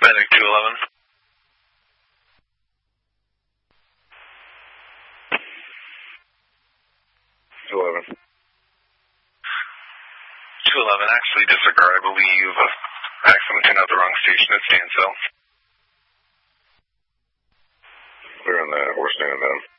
Medic 211. 211. 211, actually disregard, I believe. Accidentally turned out the wrong station at standstill. Clear on that, we're standing down.